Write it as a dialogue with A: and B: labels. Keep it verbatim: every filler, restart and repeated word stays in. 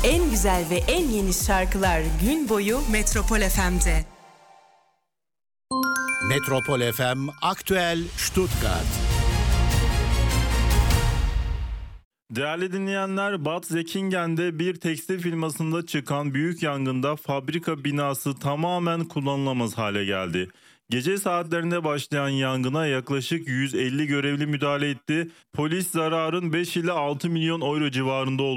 A: En güzel ve en yeni şarkılar gün boyu Metropol F M'de.
B: Metropol F M Aktüel Stuttgart.
C: Değerli dinleyenler, Bad Säckingen'de bir tekstil firmasında çıkan büyük yangında fabrika binası tamamen kullanılamaz hale geldi. Gece saatlerinde başlayan yangına yaklaşık yüz elli görevli müdahale etti. Polis zararın beş ile altı milyon euro civarında olduğunu